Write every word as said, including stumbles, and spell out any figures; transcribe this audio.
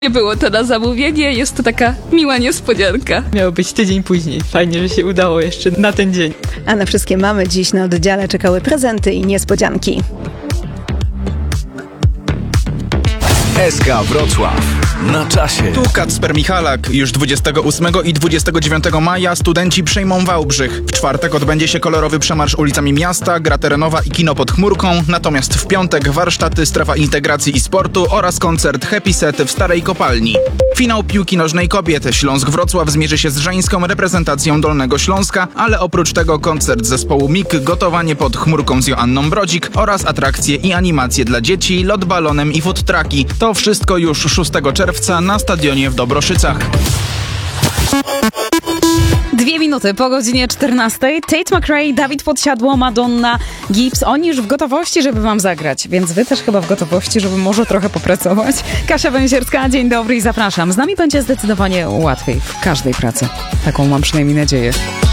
Nie było to na zamówienie, jest to taka miła niespodzianka. Miało być tydzień później. Fajnie, że się udało jeszcze na ten dzień. A na wszystkie mamy dziś na oddziale czekały prezenty i niespodzianki. S K Wrocław. Na czasie. Tu Kacper Michalak. Już dwudziestego ósmego i dwudziestego dziewiątego maja studenci przejmą Wałbrzych. W czwartek odbędzie się kolorowy przemarsz ulicami miasta, gra terenowa i kino pod chmurką. Natomiast w piątek warsztaty, strefa integracji i sportu oraz koncert Happy Set w Starej Kopalni. Finał piłki nożnej kobiet. Śląsk Wrocław zmierzy się z żeńską reprezentacją Dolnego Śląska, ale oprócz tego koncert zespołu M I K, gotowanie pod chmurką z Joanną Brodzik oraz atrakcje i animacje dla dzieci, lot balonem i food trucki. To wszystko już szóstego czerwca na stadionie w Dobroszycach. Dwie minuty po godzinie czternastej. Tate McRae, Dawid Podsiadło, Madonna, Gibbs. Oni już w gotowości, żeby wam zagrać, więc wy też chyba w gotowości, żeby może trochę popracować. Kasia Węsierska, dzień dobry i zapraszam. Z nami będzie zdecydowanie łatwiej w każdej pracy. Taką mam przynajmniej nadzieję.